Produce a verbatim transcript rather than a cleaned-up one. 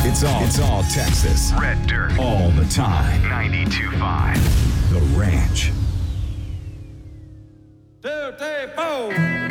It's all, it's all Texas. Red Dirt. All the time. ninety-two point five. The Ranch. Two, three, four.